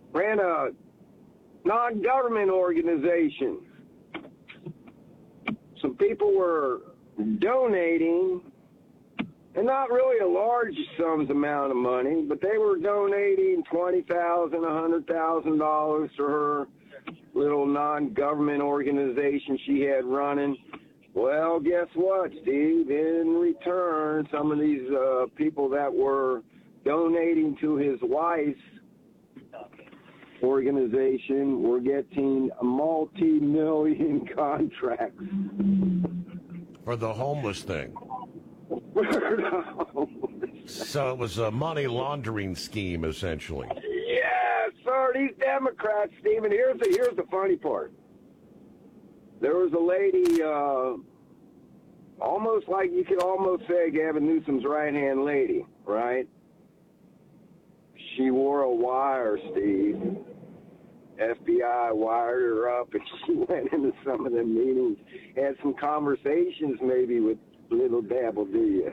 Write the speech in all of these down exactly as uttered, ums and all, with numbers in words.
ran a non-government organization. Some people were donating, and not really a large sums amount of money, but they were donating twenty thousand dollars, one hundred thousand dollars to her little non-government organization she had running. Well, guess what, Steve? In return, some of these uh, people that were donating to his wife's organization were getting multi-million contracts. For the homeless thing. So it was a money laundering scheme, essentially. Yeah, sir. These Democrats, Stephen. Here's the here's the funny part. There was a lady, uh, almost like you could almost say Gavin Newsom's right-hand lady, right? She wore a wire, Steve. F B I wired her up, and she went into some of the meetings, had some conversations maybe with little Dabble, do you?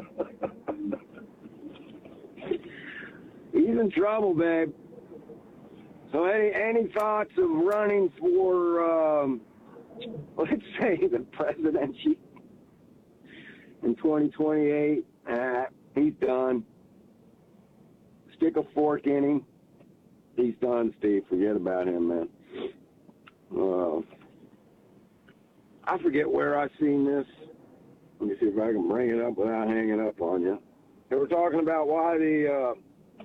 He's in trouble, babe. So any any thoughts of running for, um, let's say, the presidency in twenty twenty-eight? Ah, he's done. Stick a fork in him. He's done, Steve. Forget about him, man. Uh, I forget where I seen this. Let me see if I can bring it up without hanging up on you. They were talking about why the,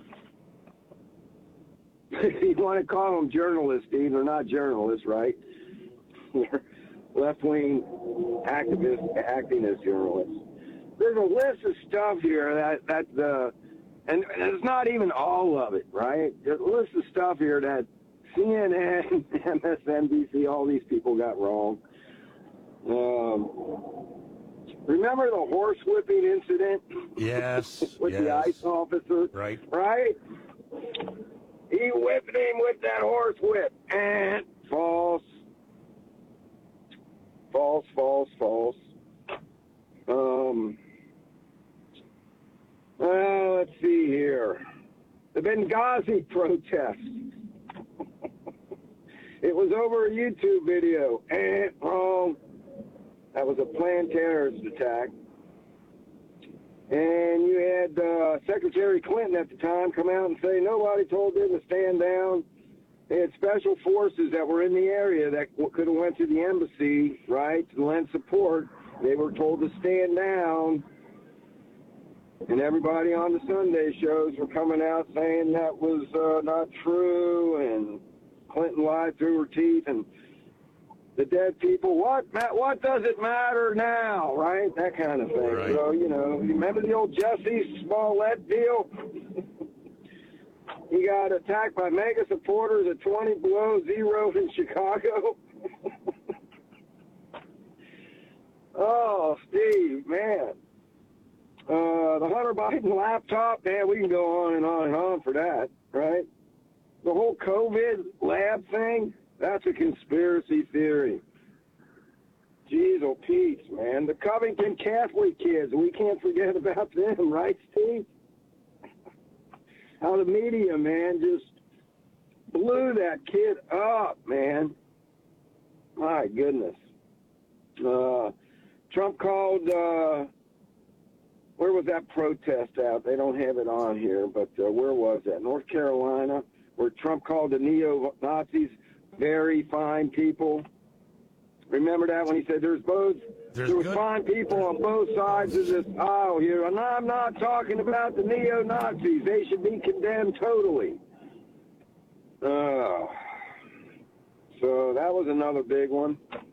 uh, you want to call them journalists, Steve. They're not journalists, right? They're left-wing activists acting as journalists. There's a list of stuff here that, that the, and it's not even all of it, right? There's a list of stuff here that C N N, M S N B C, all these people got wrong. Um, remember the horse whipping incident? Yes. with yes. the ICE officer? Right. Right? He whipped him with that horse whip. And false. False, false, false. Um, well, let's see here. The Benghazi protest. It was over a YouTube video. And wrong. That was a planned terrorist attack. And you had uh, Secretary Clinton at the time come out and say nobody told them to stand down. They had special forces that were in the area that could have went to the embassy, right, to lend support. They were told to stand down. And everybody on the Sunday shows were coming out saying that was uh, not true, and Clinton lied through her teeth, and the dead people, what what does it matter now, right? That kind of thing. Right. So, you know, remember the old Jesse Smollett deal? He got attacked by mega supporters at twenty below zero in Chicago. Oh, Steve, man. Uh, the Hunter Biden laptop, man, we can go on and on and on for that, right? The whole COVID lab thing, that's a conspiracy theory. Jeez, oh, Pete, man. The Covington Catholic kids, we can't forget about them, right, Steve? How the media, man, just blew that kid up, man. My goodness. Uh, Trump called, uh, where was that protest out? They don't have it on here, but uh, where was that? North Carolina, where Trump called the neo-Nazis very fine people. Remember that when he said there's both, There's there was good- fine people on both sides of this aisle here, and I'm not talking about the neo-Nazis. They should be condemned totally. Uh, so that was another big one.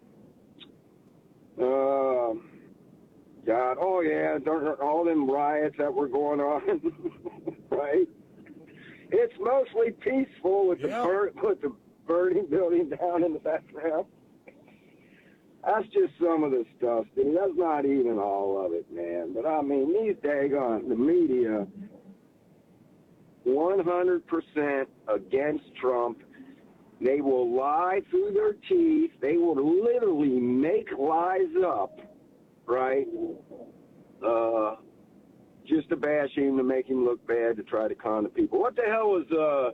Uh, God, oh yeah, all them riots that were going on, right? It's mostly peaceful with the Yeah. bur- with the burning building down in the background. That's just some of the stuff, Steve. That's not even all of it, man. But I mean, these daggone the media, one hundred percent against Trump. They will lie through their teeth. They will literally make lies up, right? Uh, just to bash him, to make him look bad, to try to con the people. What the hell was uh,